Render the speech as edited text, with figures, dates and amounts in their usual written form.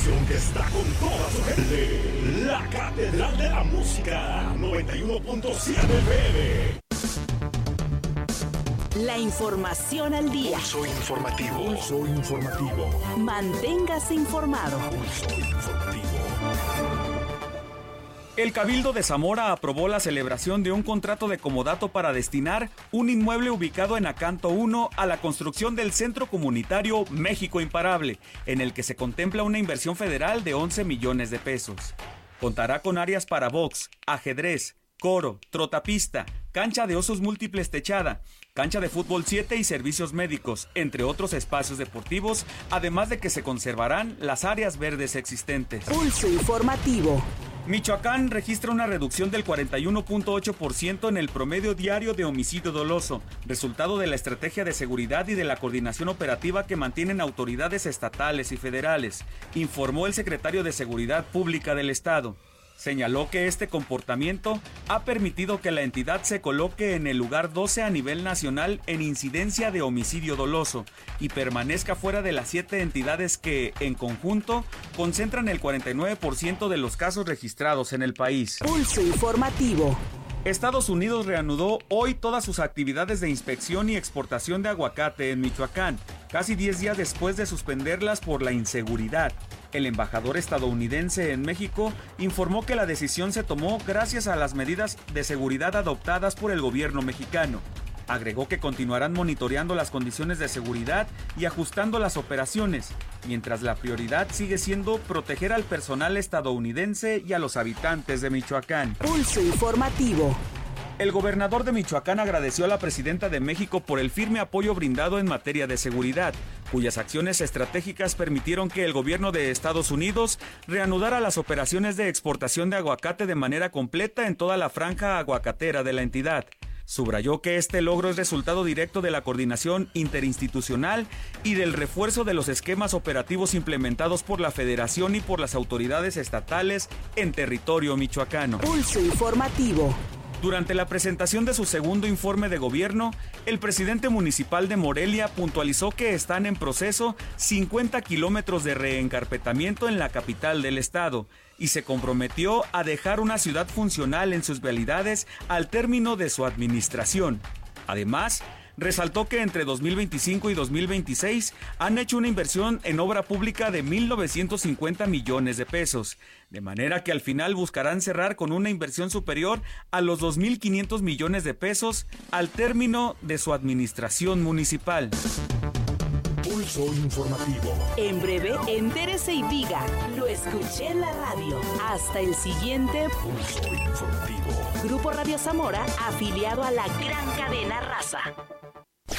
estación que está con toda su gente. La Catedral de la Música, 91.7 FM. La información al día. Pulso informativo. Pulso informativo. Manténgase informado. Pulso informativo. El Cabildo de Zamora aprobó la celebración de un contrato de comodato para destinar un inmueble ubicado en Acanto 1 a la construcción del Centro Comunitario México Imparable, en el que se contempla una inversión federal de 11 millones de pesos. Contará con áreas para box, ajedrez, coro, trotapista, cancha de osos múltiples techada, cancha de fútbol 7 y servicios médicos, entre otros espacios deportivos, además de que se conservarán las áreas verdes existentes. Pulso informativo. Michoacán registra una reducción del 41.8% en el promedio diario de homicidio doloso, resultado de la estrategia de seguridad y de la coordinación operativa que mantienen autoridades estatales y federales, informó el secretario de Seguridad Pública del Estado. Señaló que este comportamiento ha permitido que la entidad se coloque en el lugar 12 a nivel nacional en incidencia de homicidio doloso y permanezca fuera de las 7 entidades que, en conjunto, concentran el 49% de los casos registrados en el país. Pulso informativo. Estados Unidos reanudó hoy todas sus actividades de inspección y exportación de aguacate en Michoacán, casi 10 días después de suspenderlas por la inseguridad. El embajador estadounidense en México informó que la decisión se tomó gracias a las medidas de seguridad adoptadas por el gobierno mexicano. Agregó que continuarán monitoreando las condiciones de seguridad y ajustando las operaciones, mientras la prioridad sigue siendo proteger al personal estadounidense y a los habitantes de Michoacán. Pulso informativo. El gobernador de Michoacán agradeció a la presidenta de México por el firme apoyo brindado en materia de seguridad, cuyas acciones estratégicas permitieron que el gobierno de Estados Unidos reanudara las operaciones de exportación de aguacate de manera completa en toda la franja aguacatera de la entidad. Subrayó que este logro es resultado directo de la coordinación interinstitucional y del refuerzo de los esquemas operativos implementados por la Federación y por las autoridades estatales en territorio michoacano. Pulso informativo. Durante la presentación de su segundo informe de gobierno, el presidente municipal de Morelia puntualizó que están en proceso 50 kilómetros de reencarpetamiento en la capital del estado y se comprometió a dejar una ciudad funcional en sus vialidades al término de su administración. Además, resaltó que entre 2025 y 2026 han hecho una inversión en obra pública de 1.950 millones de pesos, de manera que al final buscarán cerrar con una inversión superior a los 2.500 millones de pesos al término de su administración municipal. Pulso informativo. En breve, entérese y diga, lo escuché en la radio. Hasta el siguiente Pulso informativo. Grupo Radio Zamora, afiliado a la gran cadena Raza.